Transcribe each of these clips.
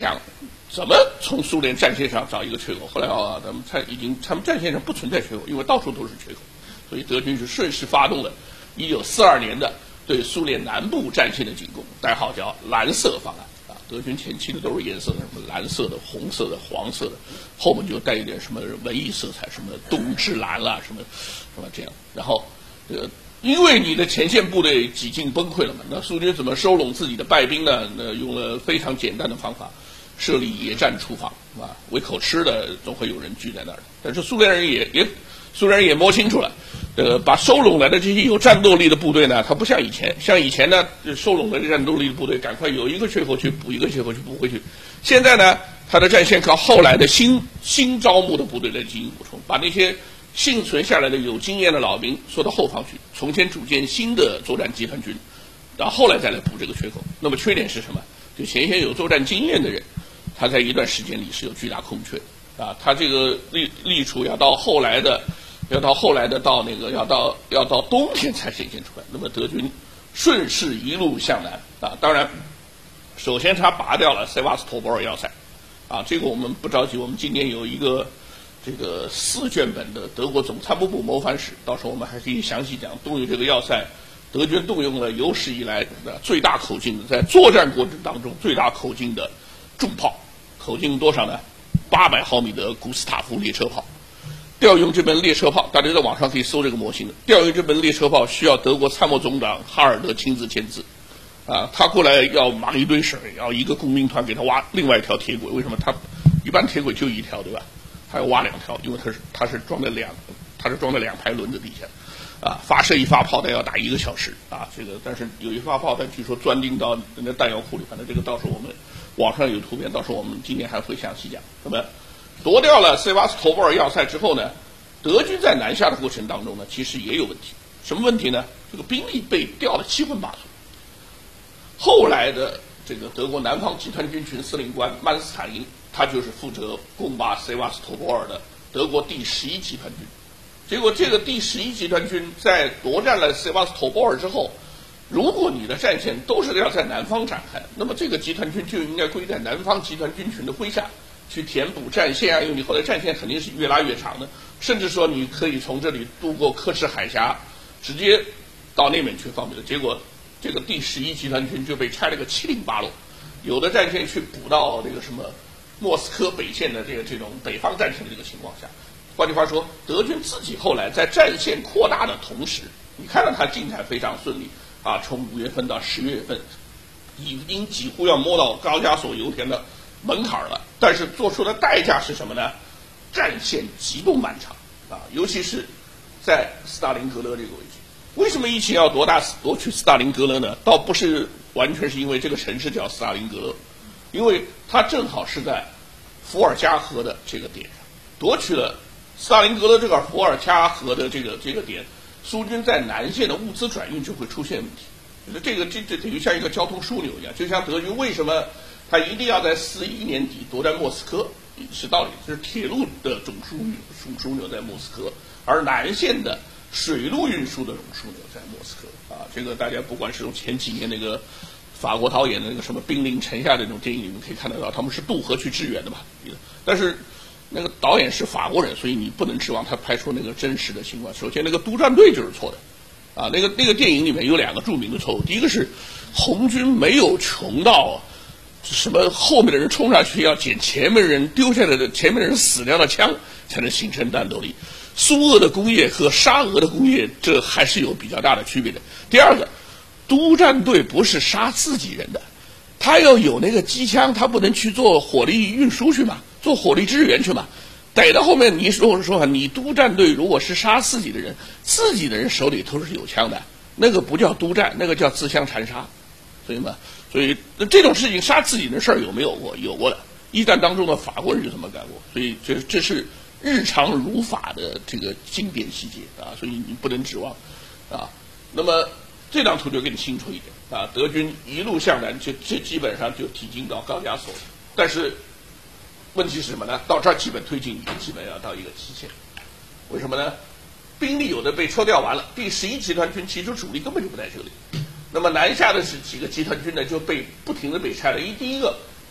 想怎么从苏联战线上找一个缺口。后来他们战线上不存在缺口，因为到处都是缺口，所以德军是顺势发动了1942年的对苏联南部战线的进攻，代号叫蓝色方案。德军前期的都是颜色的，什么蓝色的、红色的、黄色的，后面就带一点什么文艺色彩，什么冬之蓝啦，什么这样。然后因为你的前线部队几近崩溃了嘛，那苏军怎么收拢自己的败兵呢？那用了非常简单的方法，设立野战厨房啊，为口吃的总会有人聚在那儿。但是苏联人也摸清楚了。把收拢来的这些有战斗力的部队呢，它不像以前呢，收拢的战斗力的部队赶快有一个缺口去补一个缺口去补回去。现在呢，它的战线靠后来的新招募的部队来进行补充，把那些幸存下来的有经验的老兵缩到后方去，重新组建新的作战集团军，然后来再来补这个缺口。那么缺点是什么？就前线有作战经验的人，他在一段时间里是有巨大空缺啊，他这个立储要到后来的要到冬天才显现出来。那么德军顺势一路向南啊，当然，首先他拔掉了塞瓦斯托波尔要塞啊，这个我们不着急，我们今年有一个这个4卷本的德国总参谋部谋反史，到时候我们还可以详细讲动用这个要塞，德军动用了有史以来的最大口径的，在作战过程当中最大口径的重炮，口径多少呢？800毫米的古斯塔夫列车炮。调用这门列车炮，大家在网上可以搜这个模型的。调用这门列车炮需要德国参谋总长哈尔德亲自签字，啊，他过来要忙一堆事儿，要一个工兵团给他挖另外一条铁轨。为什么？他一般铁轨就一条，对吧？他要挖2条，因为他是装在2排轮子底下，啊，发射一发炮弹要打1个小时，啊，这个但是有一发炮弹据说钻进到人家弹药库里，反正这个到时候我们网上有图片，到时候我们今年还会详细讲。那么夺掉了塞瓦斯托波尔要塞之后呢，德军在南下的过程当中呢，其实也有问题。什么问题呢？这个兵力被调得七荤八素。后来的这个德国南方集团军群司令官曼斯坦因，他就是负责攻拔塞瓦斯托波尔的德国第11集团军。结果这个第11集团军在夺占了塞瓦斯托波尔之后，如果你的战线都是要在南方展开，那么这个集团军就应该归在南方集团军群的麾下，去填补战线啊，因为你后来战线肯定是越拉越长的，甚至说你可以从这里渡过刻赤海峡，直接到那边去方便的。结果这个第11集团军就被拆了个七零八落，有的战线去补到这个什么莫斯科北线的这种北方战线的这个情况下。换句话说，德军自己后来在战线扩大的同时，你看到它进展非常顺利啊，从5月份到10月份，已经几乎要摸到高加索油田的门槛了，但是做出的代价是什么呢？战线极度漫长啊，尤其是在斯大林格勒这个位置。为什么一起要夺取斯大林格勒呢？倒不是完全是因为这个城市叫斯大林格勒，因为它正好是在伏尔加河的这个点上，夺取了斯大林格勒这个伏尔加河的这个点，苏军在南线的物资转运就会出现问题。这等于像一个交通枢纽一样，就像德军为什么他一定要在41年底夺占莫斯科，是道理，就是铁路的总枢纽在莫斯科，而南线的水路运输的总枢纽在莫斯科啊。这个大家不管是从前几年那个法国导演的那个什么兵临城下这种电影里面可以看得到，他们是渡河去支援的嘛。但是那个导演是法国人，所以你不能指望他拍出那个真实的情况。首先，那个督战队就是错的，啊，那个电影里面有2个著名的错误。第一个是红军没有穷到什么后面的人冲上去要捡前面人丢下来的前面人死掉的枪才能形成战斗力。苏俄的工业和沙俄的工业这还是有比较大的区别的。第二个，督战队不是杀自己人的，他要有那个机枪，他不能去做火力运输去嘛，做火力支援去嘛。逮到后面，你说你督战队如果是杀自己的人，自己的人手里头是有枪的，那个不叫督战，那个叫自相残杀，所以这种事情杀自己的事儿有没有过？有过的。一战当中的法国人就这么干过，所以这是日常如法的这个经典细节啊，所以你不能指望啊。那么这张图就更清楚一点啊，德军一路向南，这基本上就挺进到高加索，但是问题是什么呢？到这儿基本推进基本要到一个极限，为什么呢？兵力有的被抽调完了，第11集团军其实主力根本就不在这里。那么南下的是几个集团军呢，就不停的被拆了。第一个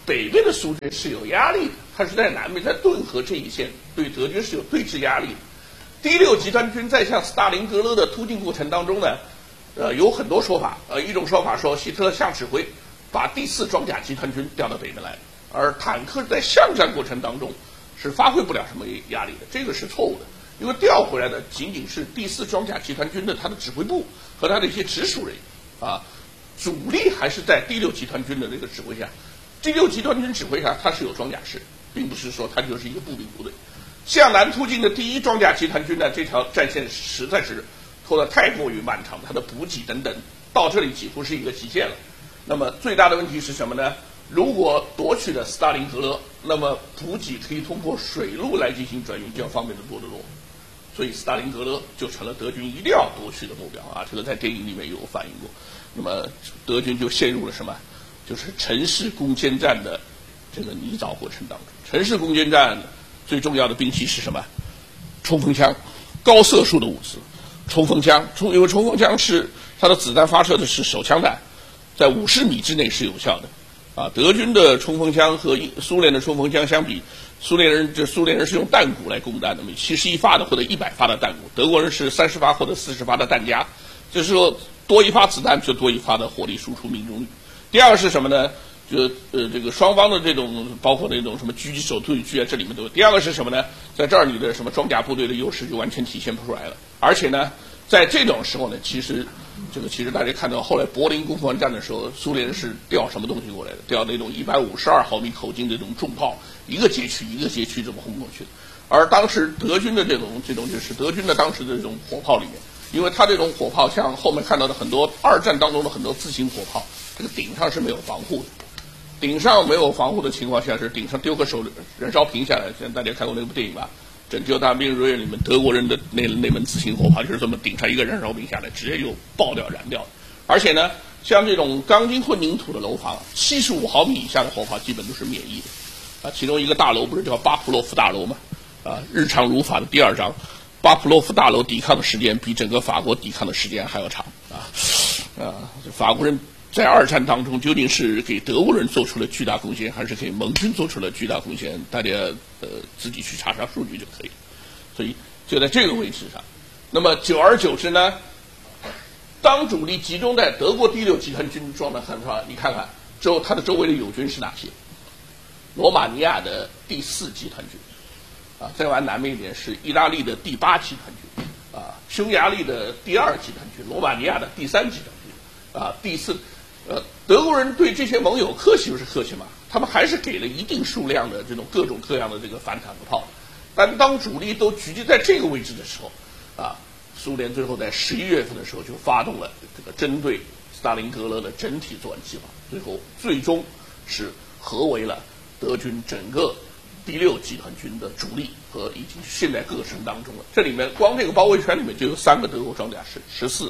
北边的苏军是有压力的，它是在南边，在顿河这一线对德军是有对峙压力的。第六集团军在向斯大林格勒的突进过程当中呢，有很多说法。一种说法说希特勒下指挥把第四装甲集团军调到北边来，而坦克在巷战过程当中是发挥不了什么压力的，这个是错误的。因为调回来的仅仅是第四装甲集团军的他的指挥部和他的一些直属人员啊，主力还是在第六集团军的这个指挥下。第六集团军指挥下，他是有装甲师，并不是说他就是一个步兵部队。向南突进的第一装甲集团军呢，这条战线实在是拖得太过于漫长，它的补给等等到这里几乎是一个极限了。那么最大的问题是什么呢？如果夺取了斯大林格勒，那么补给可以通过水路来进行转运，就要方便得多得多。所以斯大林格勒就成了德军一定要夺取的目标啊！这个在电影里面有反映过。那么德军就陷入了什么？就是城市攻坚战的这个泥沼过程当中。城市攻坚战最重要的兵器是什么？冲锋枪，高射速的物资。冲锋枪，因为冲锋枪是它的子弹发射的是手枪弹，在50米之内是有效的。啊，德军的冲锋枪和苏联的冲锋枪相比，苏联人是用弹鼓来供弹的，71发的或者100发的弹鼓，德国人是30发或者40发的弹夹，就是说多一发子弹就多一发的火力输出命中率。第二个是什么呢？这个双方的这种包括那种什么狙击手对狙啊，这里面都有。第二个是什么呢？在这儿你的什么装甲部队的优势就完全体现不出来了。而且呢，在这种时候呢，其实大家看到后来柏林攻防战的时候，苏联是调什么东西过来的？调那种152毫米口径的这种重炮，一个街区一个街区这么轰过去的。而当时德军的这种就是德军的当时的这种火炮里面，因为它这种火炮像后面看到的很多二战当中的很多自行火炮，这个顶上是没有防护的。顶上没有防护的情况下，是顶上丢个燃烧瓶下来。现在大家看过那部电影吧，《拯救大兵瑞恩》里面德国人的那门自行火炮就是这么顶上一个燃烧瓶下来，直接就爆掉燃掉。而且呢，像这种钢筋混凝土的楼房，75毫米以下的火炮基本都是免疫的。啊，其中一个大楼不是叫巴甫洛夫大楼吗？啊，日常如法的第2章，巴甫洛夫大楼抵抗的时间比整个法国抵抗的时间还要长。法国人在2战当中究竟是给德国人做出了巨大贡献，还是给盟军做出了巨大贡献？大家自己去查查数据就可以了。所以就在这个位置上，那么久而久之呢，当主力集中在德国第6集团军装的很少，你看看它的周围的友军是哪些？罗马尼亚的第4集团军，啊，再往南面一点是意大利的第8集团军，啊，匈牙利的第2集团军，罗马尼亚的第3集团军，啊，第4。德国人对这些盟友客气不是客气嘛，他们还是给了一定数量的这种各种各样的这个反坦克炮。但当主力都聚集在这个位置的时候，啊，苏联最后在11月份的时候就发动了这个针对斯大林格勒的整体作战计划，最终是合围了德军整个第6集团军的主力和已经现在各省当中了。这里面光这个包围圈里面就有3个德国装甲师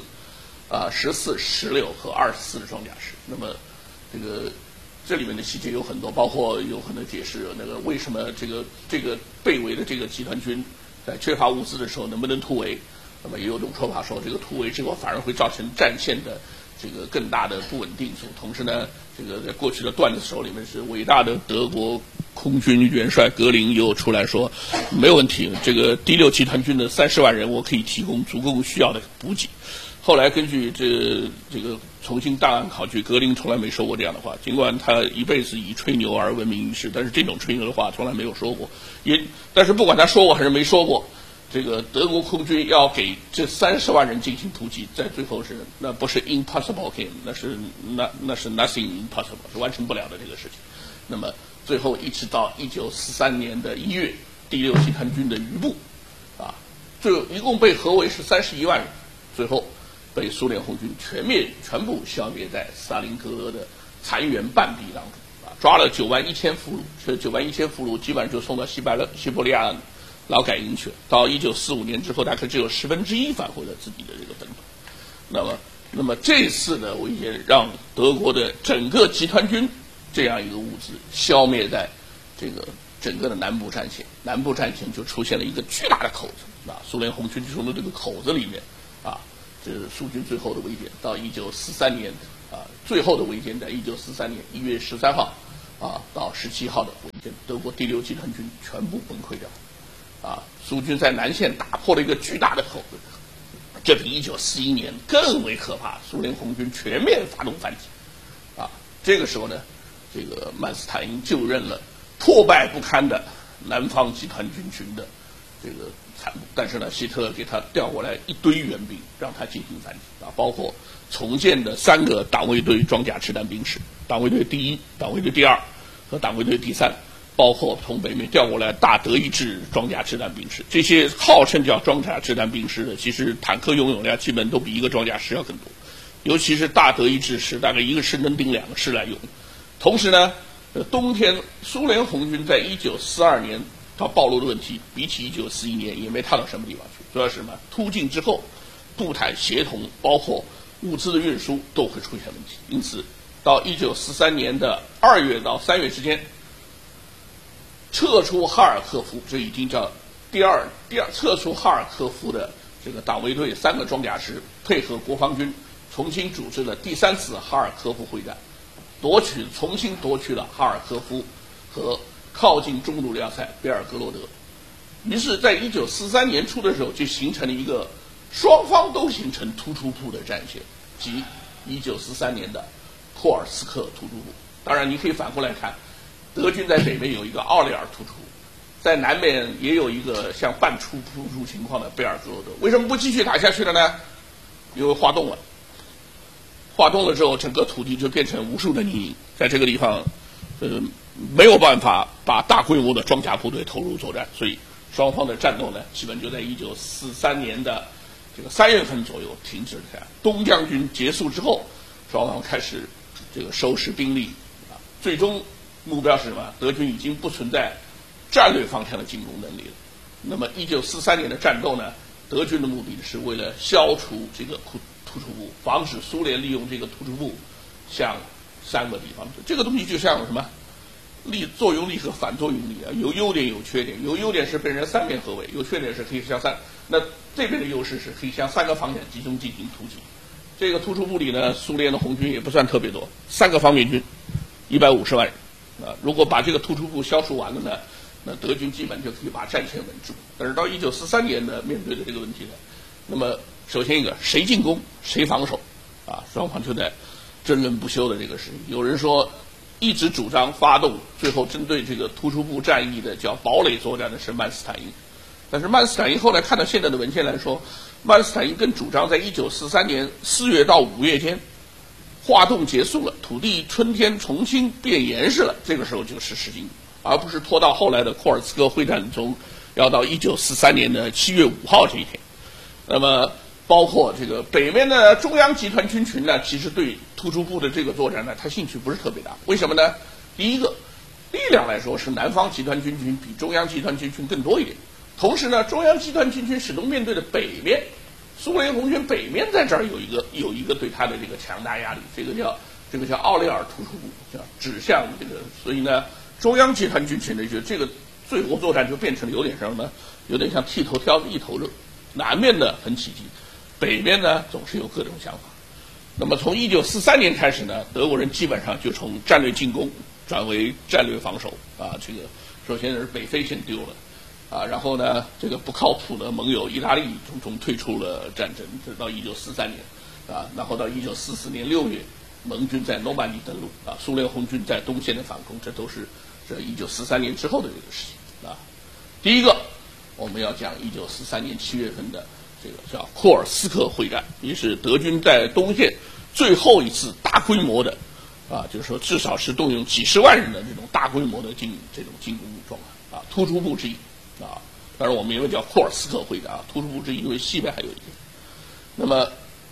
，14、16和24的装甲师。那么这里面的细节有很多，包括有很多解释，那个为什么这个被围的这个集团军在缺乏物资的时候能不能突围？那么也有种说法说，这个突围之后反而会造成战线的这个更大的不稳定性。同时呢，这个在过去的段子手里面是伟大的德国空军元帅格林又出来说，没有问题，这个第6集团军的30万人我可以提供足够需要的补给。后来根据这个重新档案考据，格林从来没说过这样的话，尽管他一辈子以吹牛而闻名于世，但是这种吹牛的话从来没有说过。但是不管他说过还是没说过，这个德国空军要给这30万人进行突击，在最后那不是 impossible game， 那是 nothing impossible， 是完成不了的这个事情。那么最后一直到1943年的1月，第6集团军的余部，啊，一共被合围是31万人，最后被苏联红军全部消灭在斯大林格勒的残垣半壁当中，啊，抓了9万1千俘虏，这9万1千俘虏基本上就送到西伯利亚劳改营去了。到1945年之后，大概只有1/10返回了自己的这个本土。那么这次的危险让德国的整个集团军这样一个物资消灭在这个整个的南部战线，南部战线就出现了一个巨大的口子，啊，苏联红军从的这个口子里面，啊，这是苏军最后的围歼。到1943年，啊，最后的围歼在1943年1月13号， 到17号的围歼，德国第6集团军全部崩溃掉。苏军在南线打破了一个巨大的口子，这比1941年更为可怕。苏联红军全面发动反击。这个时候呢，这个曼斯坦因就任了破败不堪的南方集团军群的这个参谋，但是呢，希特勒给他调过来一堆援兵，让他进行反击包括重建的3个党卫队装甲掷弹兵师，党卫队第1、党卫队第2和党卫队第3，包括从北面调过来大德意志装甲掷弹兵师。这些号称叫装甲掷弹兵师的，其实坦克拥有量基本都比一个装甲师要更多。尤其是大德意志师，大概一个师能顶2个师来用。同时呢，冬天苏联红军在1942年它暴露的问题，比起1941年也没差到什么地方去。主要是什么？突进之后，步坦协同，包括物资的运输都会出现问题。因此，到1943年的2月到3月之间，撤出哈尔科夫，这已经叫第二撤出哈尔科夫的这个党卫队3个装甲师，配合国防军。重新组织了第3次哈尔科夫会战，重新夺取了哈尔科夫和靠近中路要塞贝尔格罗德。于是，在1943年初的时候，就形成了一个双方都形成突出部的战线，即1943年的库尔斯克突出部。当然，你可以反过来看，德军在北面有一个奥列尔突出部，在南面也有一个像半突出情况的贝尔格罗德。为什么不继续打下去了呢？因为化冻了。化冻了之后，整个土地就变成无数的泥泞，在这个地方，没有办法把大规模的装甲部队投入作战，所以双方的战斗呢，基本就在1943年的这个3月份左右停止了下来。东将军结束之后，双方开始这个收拾兵力最终目标是什么？德军已经不存在战略方向的进攻能力了。那么1943年的战斗呢，德军的目的是为了消除这个突出部，防止苏联利用这个突出部向3个地方。这个东西就像什么作用力和反作用力有优点有缺点。有优点是被人3面合围，有缺点是可以向那这边的优势是可以向3个方向集中进行突击。这个突出部里呢，苏联的红军也不算特别多，3个方面军150万人如果把这个突出部消除完了呢，那德军基本就可以把战线稳住。但是到1943年呢，面对的这个问题呢，那么首先一个谁进攻谁防守双方就在争论不休的这个事情。有人说一直主张发动最后针对这个突出部战役的叫堡垒作战的是曼斯坦因，但是曼斯坦因后来看到现在的文献来说，曼斯坦因更主张在1943年4月到5月间化冻结束了，土地春天重新变严实了，这个时候就是实行，而不是拖到后来的库尔斯克会战中要到1943年的7月5号这一天。那么包括这个北面的中央集团军群呢，其实对突出部的这个作战呢，他兴趣不是特别大。为什么呢？第一个，力量来说是南方集团军群比中央集团军群更多一点。同时呢，中央集团军群始终面对的北面，苏联红军北面在这儿有一个对他的这个强大压力，这个叫奥列尔突出部，叫指向这个。所以呢，中央集团军群的这个最后作战就变成了有点什么呢？有点像剃头挑子一头热。南面呢很起劲，北面呢总是有各种想法。那么从1943年开始呢，德国人基本上就从战略进攻转为战略防守这个首先是北非先丢了然后呢这个不靠谱的盟友意大利从退出了战争，直到1943年然后到1944年6月，盟军在诺曼底登陆苏联红军在东线的反攻，这都是这1943年之后的这个事情第一个，我们要讲1943年7月份的这个叫库尔斯克会战，也是德军在东线最后一次大规模的就是说至少是动用几十万人的这种大规模的这种进攻武装突出部之一当然我们也叫库尔斯克会战突出部之一，因为西边还有一个。那么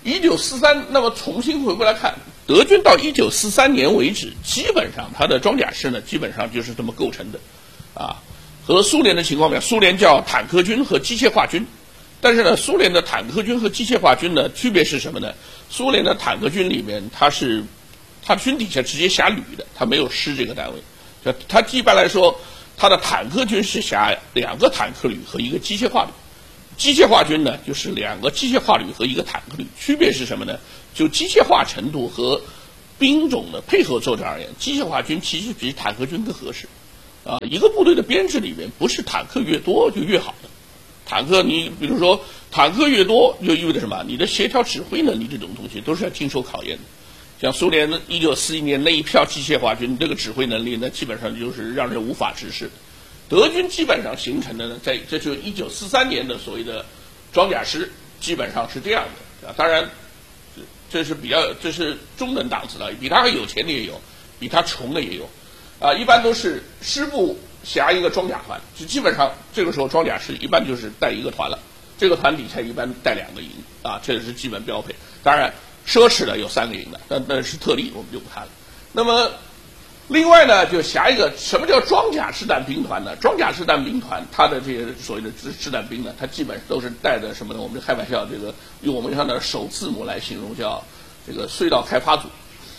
1943，那么重新回过来看，德军到1943年为止，基本上它的装甲师呢，基本上就是这么构成的和苏联的情况不一样，苏联叫坦克军和机械化军，但是呢，苏联的坦克军和机械化军呢，区别是什么呢？苏联的坦克军里面，它军底下直接辖旅的，它没有师这个单位。它一般来说，它的坦克军是辖2个坦克旅和1个机械化旅，机械化军呢就是2个机械化旅和1个坦克旅。区别是什么呢？就机械化程度和兵种的配合作战而言，机械化军其实比坦克军更合适。一个部队的编制里面，不是坦克越多就越好的。坦克，你比如说，坦克越多，就意味着什么？你的协调指挥能力这种东西都是要经受考验的。像苏联1941年那一票机械化军，这个指挥能力呢，基本上就是让人无法直视。德军基本上形成的呢，这就是1943年的所谓的装甲师，基本上是这样的。当然，这是中等档次的，比他有钱的也有，比他穷的也有。一般都是师部辖一个装甲团，就基本上这个时候装甲师一般就是带一个团了，这个团底下一般带2个营这是基本标配。当然，奢侈的有3个营的，但是特例，我们就不谈了。那么，另外呢，就辖一个什么叫装甲实弹兵团呢？装甲实弹兵团，它的这些所谓的实弹兵呢，它基本上都是带着什么呢？我们就开玩笑，这个用我们上的首字母来形容，叫这个隧道开发组，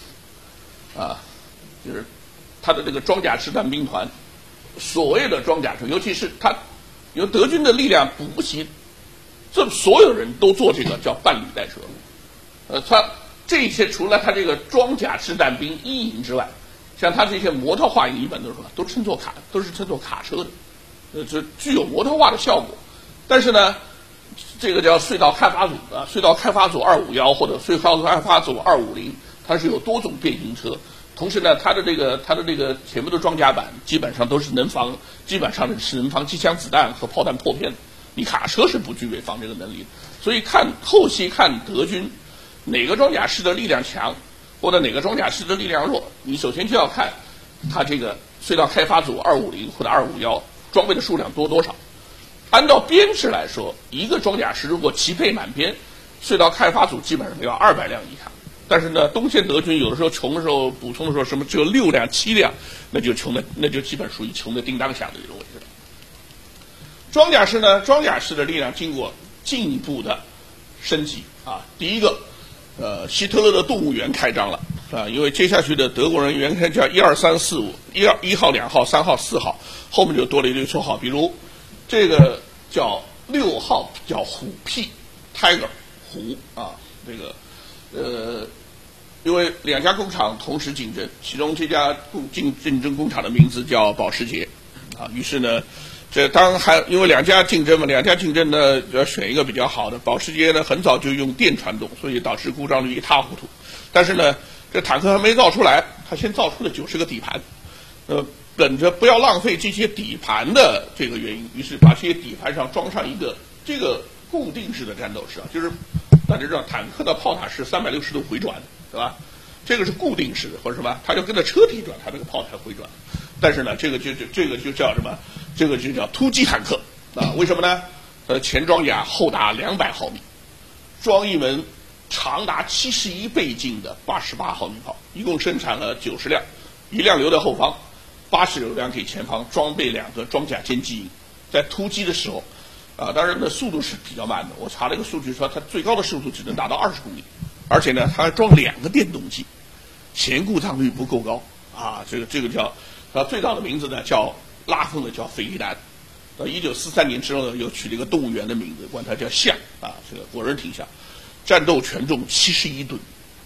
就是它的这个装甲实弹兵团，所谓的装甲车，尤其是它，由德军的力量补齐，这所有人都坐这个叫半履带车。它这些除了它这个装甲实弹兵1营之外，像它这些摩托化营一般都是称作卡车的，这具有摩托化的效果。但是呢，这个叫隧道开发组隧道开发组251或者隧道开发组250，它是有多种变形车。同时呢，它的这个前面的装甲板基本上是能防机枪子弹和炮弹破片的。你卡车是不具备防这个能力的。所以后期看德军哪个装甲师的力量强，或者哪个装甲师的力量弱，你首先就要看它这个隧道开发组250或者251装备的数量多少。按照编制来说，一个装甲师如果齐备满编，隧道开发组基本上要200辆以上。但是呢，东线德军有的时候穷的时候，补充的时候什么只有6辆、7辆，那就基本属于穷的叮当响的这种位置了。装甲师呢，装甲师的力量经过进一步的升级第一个，希特勒的动物园开张了因为接下去的德国人原先叫1、2、3、4、5，1号、2号、3号、4号，后面就多了一堆绰号，比如这个叫6号叫虎屁 Tiger 虎这个因为2家工厂同时竞争，其中这家竞争工厂的名字叫保时捷于是呢，这当然因为2家竞争呢要选一个比较好的。保时捷呢很早就用电传动，所以导致故障率一塌糊涂。但是呢，这坦克还没造出来，他先造出了90个底盘。本着不要浪费这些底盘的这个原因，于是把这些底盘上装上一个这个固定式的战斗室就是大家知道坦克的炮塔是360度回转的，对吧？这个是固定式的或者什么，它就跟着车体转，它这个炮台回转。但是呢，这个就叫什么？这个就叫突击坦克为什么呢？它的前装甲厚达200毫米，装一门长达71倍镜的88毫米炮，一共生产了90辆，1辆留在后方，80辆给前方，装备2个装甲歼击营。在突击的时候当然呢速度是比较慢的，我查了一个数据说它最高的速度只能达到20公里，而且呢它还装2个电动机，前故障率不够高这个叫它最早的名字呢叫拉风的叫斐迪南，到1943年之后呢又取了一个动物园的名字，管它叫象这个果然挺像。战斗全重71吨，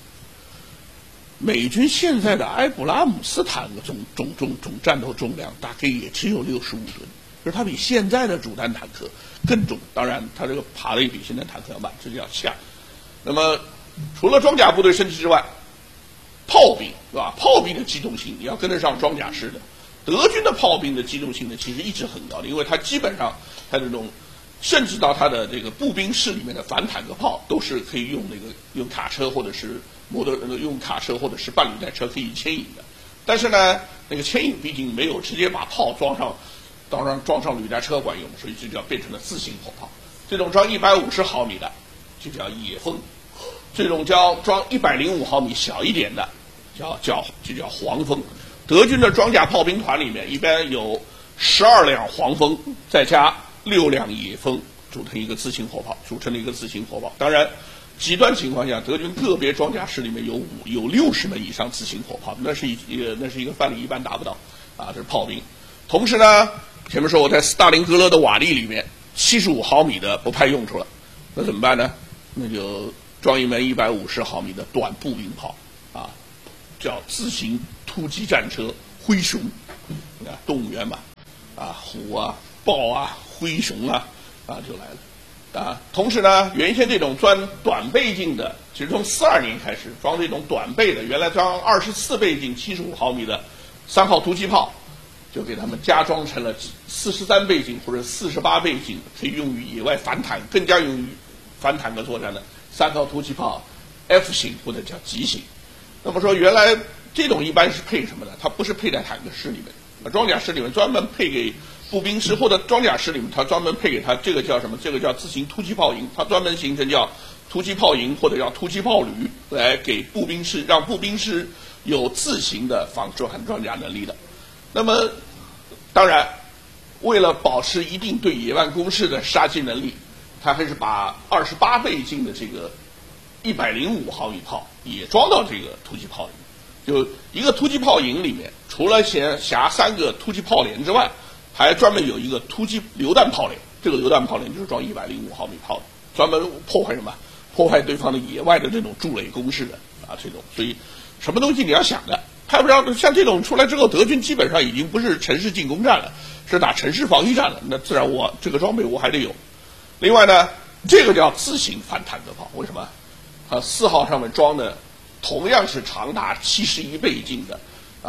美军现在的埃布拉姆斯坦克总战斗重量大概也只有65吨，就是它比现在的主战坦克更重。当然，它这个爬的也比现在坦克要慢，这叫象。那么，除了装甲部队升级之外，炮兵是吧？炮兵的机动性你要跟得上装甲师的。德军的炮兵的机动性呢，其实一直很高的，因为它基本上它这种，甚至到它的这个步兵室里面的反坦克炮都是可以用卡车或者是用卡车或者是半履带车可以牵引的。但是呢，那个牵引毕竟没有直接把炮装上履带车管用，所以这就变成了自行火炮。这种装150毫米的就叫野蜂，这种装105毫米小一点的就叫黄蜂。德军的装甲炮兵团里面一般有12辆黄蜂，再加6辆野蜂，组成了一个自行火炮。当然，极端情况下，德军个别装甲师里面有60门以上自行火炮，那是一个范例一般达不到这是炮兵。同时呢，前面说我在斯大林格勒的瓦砾里面75毫米的不派用处了，那怎么办呢？那就装一门150毫米的短步兵炮叫自行突击战车灰熊，啊，动物园嘛，啊，虎啊、豹啊、灰熊啊，就来了。同时呢，原先这种装短倍镜的，其实从42年开始装这种短倍的，原来装24倍镜75毫米的3号突击炮，就给他们加装成了43倍镜或者48倍镜，可以用于野外反坦，更加用于反坦克作战的3号突击炮 F 型或者叫级型。那么说，原来这种一般是配什么呢？它不是配在坦克师里面，装甲师里面专门配给步兵师，或者装甲师里面它专门配给它，这个叫什么？这个叫自行突击炮营，它专门形成叫突击炮营或者叫突击炮旅，来给步兵师，让步兵师有自行的防守和装甲能力的。那么当然，为了保持一定对野外攻势的杀击能力，它还是把28倍镜的这个105毫米炮也装到这个突击炮里面。就一个突击炮营里面，除了辖3个突击炮连之外，还专门有一个突击榴弹炮连。这个榴弹炮连就是装105毫米炮的，专门破坏什么？破坏对方的野外的这种筑垒工事的这种。所以什么东西你要想的，派不上像这种出来之后，德军基本上已经不是城市进攻战了，是打城市防御战了。那自然我这个装备我还得有。另外呢，这个叫自行反坦克炮，为什么？它4号上面装的同样是长达71倍镜的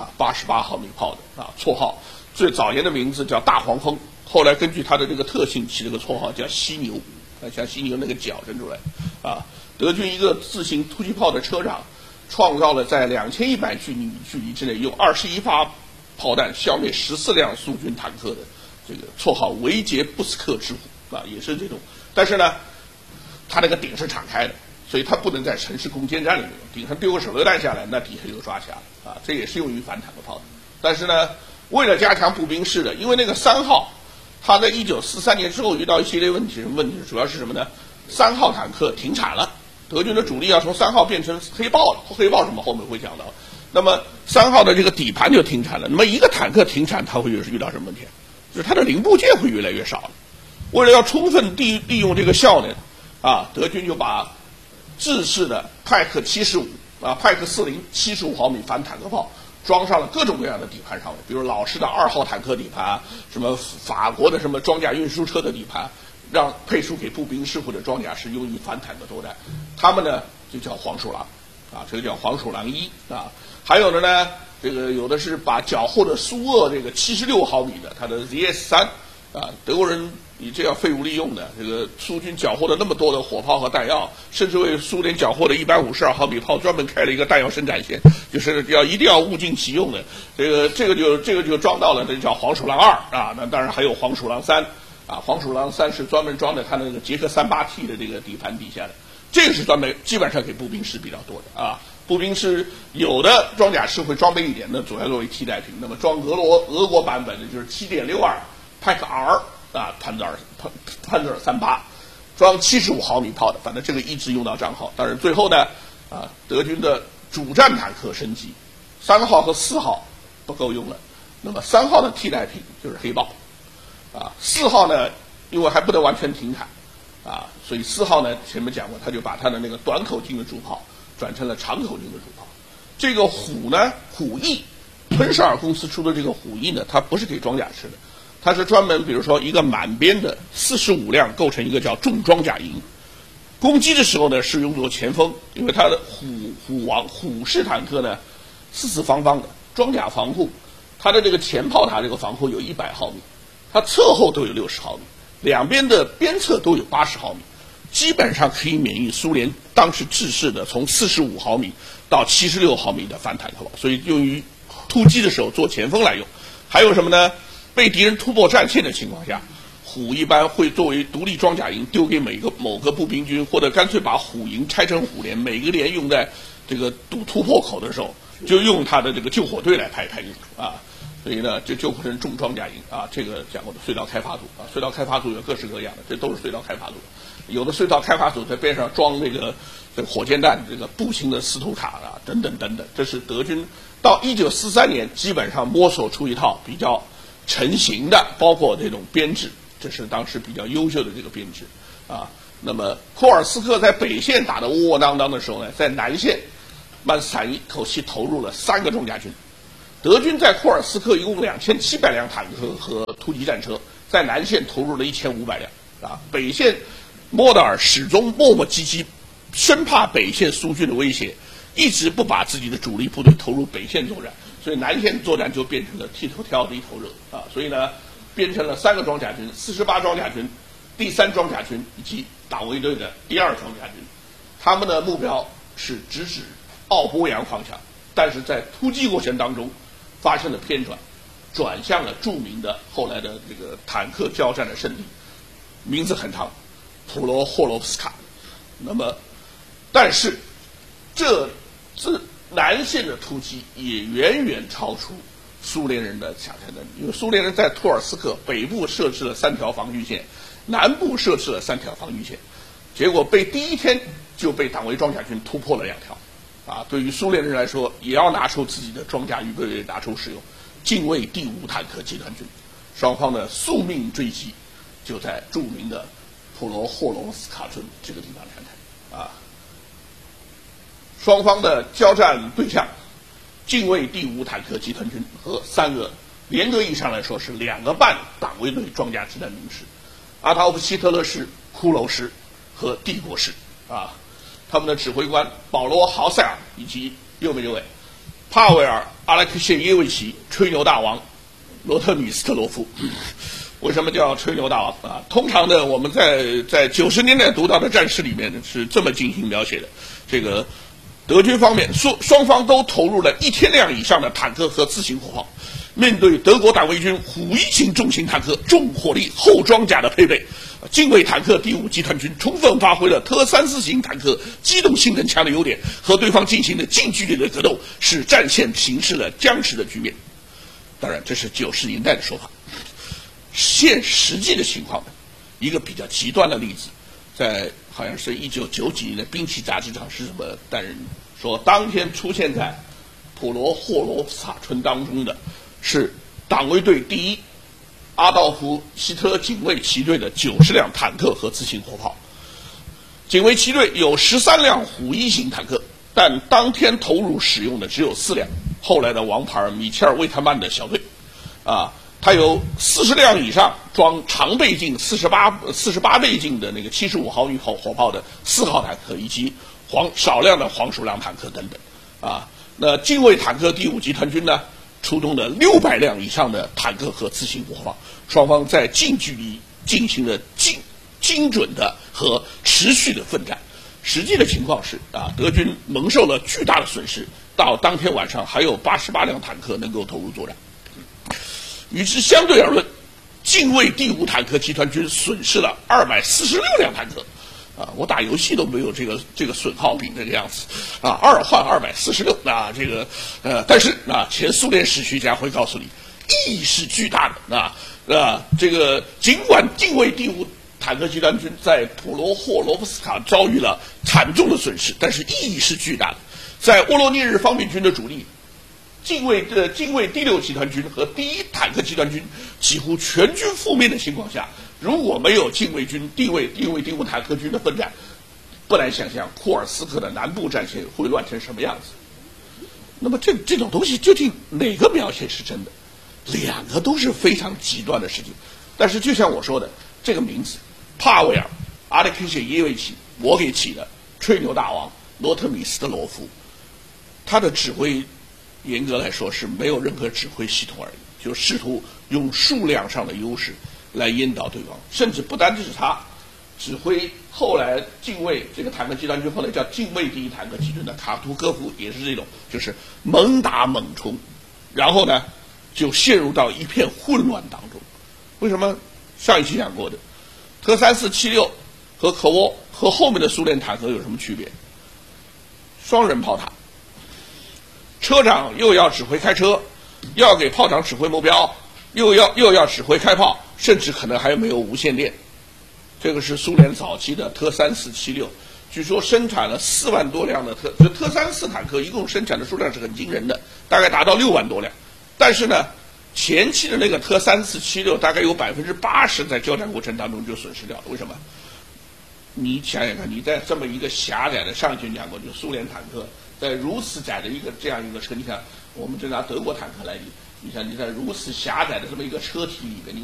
88毫米炮的绰号，最早年的名字叫大黄蜂，后来根据它的这个特性起了个绰号叫犀牛，像犀牛那个角伸出来德军一个自行突击炮的车长创造了在2100距离之内用21发炮弹消灭14辆苏军坦克的这个绰号维杰布斯克之虎也是这种。但是呢，它那个顶是敞开的，所以它不能在城市攻坚战里面用，顶上丢个手榴弹下来，那底下就抓起来了这也是用于反坦克炮的。但是呢，为了加强步兵式的，因为那个3号，它在1943年之后遇到一系列问题，主要是什么呢？3号坦克停产了，德军的主力要从3号变成黑豹了，黑豹什么后面会讲到。那么3号的这个底盘就停产了，那么一个坦克停产，它会遇到什么问题？就是它的零部件会越来越少了。为了要充分利用这个效能德军就把制式的派克75派克40 75毫米反坦克炮装上了各种各样的底盘上面，比如老式的2号坦克底盘，什么法国的什么装甲运输车的底盘，让配属给步兵师或者装甲师用于反坦克作战。他们呢就叫黄鼠狼这个叫黄鼠狼1还有的呢，这个有的是把缴获的苏俄这个76毫米的它的 ZS3德国人以这样废物利用的，这个苏军缴获了那么多的火炮和弹药，甚至为苏联缴获的152毫米炮专门开了一个弹药生产线，就是一定要物尽其用的。这个就装到了，这叫黄鼠狼2那当然还有黄鼠狼3黄鼠狼3是专门装在它那个捷克 38T 的这个底盘底下的，这个是专门基本上给步兵师比较多的步兵师有的装甲师会装备一点的，主要作为替代品。那么装俄国版本的就是 7.62 派克 R潘泽尔38装75毫米炮的，反正这个一直用到账号。当然最后呢德军的主战坦克升级，3号和4号不够用了，那么3号的替代品就是黑豹4号呢因为还不能完全停产所以4号呢前面讲过，他就把他的那个短口径的主炮转成了长口径的主炮。这个虎呢，虎翼喷射尔公司出的这个虎翼呢，它不是给装甲吃的，它是专门比如说一个满编的45辆构成一个叫重装甲营，攻击的时候呢是用作前锋，因为它的虎式坦克呢四四方方的装甲防护，它的这个前炮塔这个防护有100毫米，它侧后都有60毫米，两边的边侧都有80毫米，基本上可以免疫苏联当时制式的从45毫米到76毫米的反坦克炮，所以用于突击的时候做前锋来用。还有什么呢？被敌人突破战线的情况下，虎一般会作为独立装甲营丢给某个步兵军，或者干脆把虎营拆成虎连，每个连用在这个堵突破口的时候，就用它的这个救火队来排用所以呢，就救火成重装甲营这个讲过的隧道开发组隧道开发组有各式各样的，这都是隧道开发组。有的隧道开发组在边上装这个火箭弹，这个步行的斯图卡等等等等，这是德军到1943年基本上摸索出一套比较成型的，包括这种编制，这是当时比较优秀的这个编制那么库尔斯克在北线打得窝窝囊囊的时候呢，在南线慢斯坦一口气投入了3个装甲军。德军在库尔斯克一共2700辆坦克和突击战车，在南线投入了1500辆。啊，北线莫德尔始终磨磨唧唧，生怕北线苏军的威胁，一直不把自己的主力部队投入北线作战，所以南线作战就变成了剃头挑子一头热啊！所以呢，编成了3个装甲军、48装甲军、第3装甲军以及党卫队的第2装甲军，他们的目标是直指奥波扬方向，但是在突击过程当中发生了偏转，转向了著名的后来的这个坦克交战的胜地，名字很长，普罗霍罗夫斯卡。那么，但是这次南线的突击也远远超出苏联人的想象能力，因为苏联人在托尔斯克北部设置了3条防御线，南部设置了3条防御线，结果第一天就被党卫装甲军突破了2条。啊，对于苏联人来说，也要拿出自己的装甲预备队拿出使用。近卫第5坦克集团军，双方的宿命追击就在著名的普罗霍罗斯卡村这个地方展开。啊，双方的交战对象，近卫第5坦克集团军和3个，严格意义上来说是2个半党卫队装甲集团兵师，阿道夫希特勒师、骷髅师和帝国师。啊，他们的指挥官保罗·豪塞尔以及右边这位帕维尔·阿列克谢耶维奇吹牛大王罗特米斯特罗夫。为什么叫吹牛大王啊？通常的我们在90年代读到的战史里面是这么进行描写的：这个德军方面双方都投入了1000辆以上的坦克和自行火炮，面对德国党卫军虎一型重型坦克、重火力后装甲的配备，近卫坦克第5集团军充分发挥了特34型坦克机动性能强的优点，和对方进行了近距离的格斗，使战线形成了僵持的局面。当然，这是90年代的说法。实际的情况呢，一个比较极端的例子，在好像是1990几年的兵器杂志上是这么担任说，当天出现在普罗霍罗夫斯卡村当中的是党卫队第1阿道夫希特勒警卫骑队的90辆坦克和自行火炮。警卫骑队有13辆虎一型坦克，但当天投入使用的只有4辆，后来的王牌米切尔·魏特曼的小队。啊，它有40辆以上装长倍镜48倍镜的那个75毫米火炮的4号坦克，以及少量的黄鼠狼坦克等等。啊，那近卫坦克第5集团军呢，出动了600辆以上的坦克和自行火炮，双方在近距离进行了精准的和持续的奋战。实际的情况是啊，德军蒙受了巨大的损失，到当天晚上还有88辆坦克能够投入作战。与之相对而论，近卫第5坦克集团军损失了246辆坦克。啊，我打游戏都没有这个损耗比这个样子啊，2换246啊，这个但是啊，前苏联史学家会告诉你，意义是巨大的啊，这个尽管近卫第5坦克集团军在普罗霍罗夫斯卡遭遇了惨重的损失，但是意义是巨大的。在沃罗涅日方面军的主力，近卫第6集团军和第1坦克集团军几乎全军覆灭的情况下，如果没有近卫军第5坦克军的奋战，不难想象库尔斯克的南部战线会乱成什么样子。那么这种东西究竟哪个描写是真的？两个都是非常极端的事情。但是就像我说的，这个名字帕维尔·阿列克谢耶维奇，我给起的吹牛大王罗特米斯特罗夫，他的指挥严格来说是没有任何指挥系统而已，就试图用数量上的优势来淹倒对方，甚至不单只是他指挥后来近卫这个坦克集团军，后来叫近卫第1坦克集团的卡图科夫也是这种，就是猛打猛冲，然后呢就陷入到一片混乱当中。为什么？上一期讲过的，特3476和科沃和后面的苏联坦克有什么区别？双人炮塔，车长又要指挥开车，又要给炮长指挥目标，又要指挥开炮，甚至可能还没有无线电。这个是苏联早期的特3476，据说生产了4万多辆的特34坦克，一共生产的数量是很惊人的，大概达到6万多辆。但是呢，前期的那个特3476大概有80%在交战过程当中就损失掉了。为什么？你想想看，你在这么一个狭窄的，上一期讲过，就苏联坦克在如此窄的这样一个车，你看我们就拿德国坦克来比，你看你在如此狭窄的这么一个车体里面，你